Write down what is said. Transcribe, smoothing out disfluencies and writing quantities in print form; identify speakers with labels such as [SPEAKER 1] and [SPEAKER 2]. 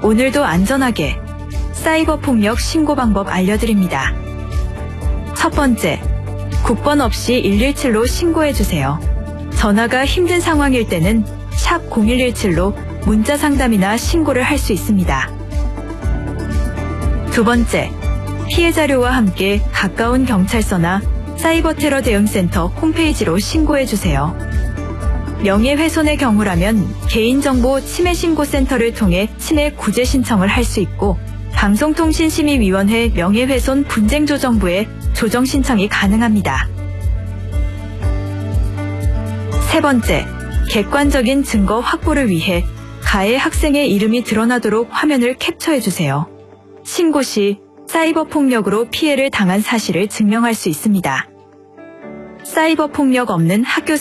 [SPEAKER 1] 오늘도 안전하게 사이버 폭력 신고 방법 알려드립니다. 첫 번째, 국번 없이 117로 신고해주세요. 전화가 힘든 상황일 때는 샵 0117로 문자 상담이나 신고를 할 수 있습니다. 두 번째, 피해 자료와 함께 가까운 경찰서나 사이버 테러 대응센터 홈페이지로 신고해주세요. 명예훼손의 경우라면 개인정보 침해신고센터를 통해 침해 구제 신청을 할 수 있고 방송통신심의위원회 명예훼손 분쟁조정부에 조정 신청이 가능합니다. 세 번째, 객관적인 증거 확보를 위해 가해 학생의 이름이 드러나도록 화면을 캡처해주세요. 신고 시 사이버 폭력으로 피해를 당한 사실을 증명할 수 있습니다. 사이버 폭력 없는 학교